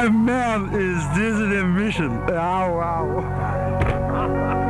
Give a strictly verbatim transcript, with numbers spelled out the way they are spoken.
My man is this an ambition. Auw, auw.